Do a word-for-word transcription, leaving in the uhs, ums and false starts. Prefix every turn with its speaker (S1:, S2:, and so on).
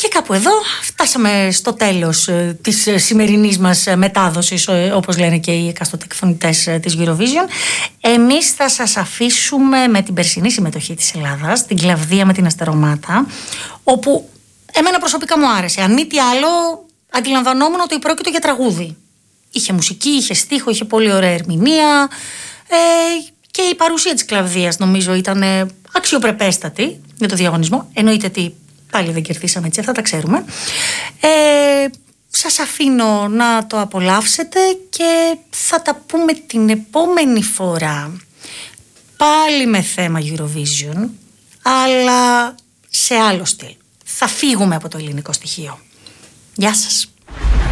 S1: κάπου εδώ φτάσαμε στο τέλος της σημερινής μας μετάδοσης, όπως λένε και οι εκάστοτε εκφωνητές της Eurovision. Εμείς θα σας αφήσουμε με την περσινή συμμετοχή της Ελλάδας, την Κλαβδία με την Αστερομάτα, όπου εμένα προσωπικά μου άρεσε. Αν μη τι άλλο, αντιλαμβανόμουν ότι πρόκειται για τραγούδι. Είχε μουσική, είχε στίχο, είχε πολύ ωραία ερμηνεία, ε, και η παρουσία της Κλαβδίας νομίζω ήταν αξιοπρεπέστατη για το διαγωνισμό. Εννοείται ότι πάλι δεν κερδίσαμε, έτσι, αυτά τα ξέρουμε. Ε, σας αφήνω να το απολαύσετε και θα τα πούμε την επόμενη φορά. Πάλι με θέμα Eurovision, αλλά σε άλλο στυλ. Θα φύγουμε από το ελληνικό στοιχείο. Γεια σας.